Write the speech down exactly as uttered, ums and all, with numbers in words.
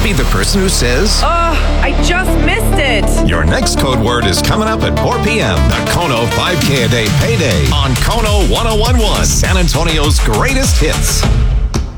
be the person who says, Ugh, I just missed it. Your next code word is coming up at four p.m. The Kono five K a day payday on Kono one oh one point one, San Antonio's greatest hits.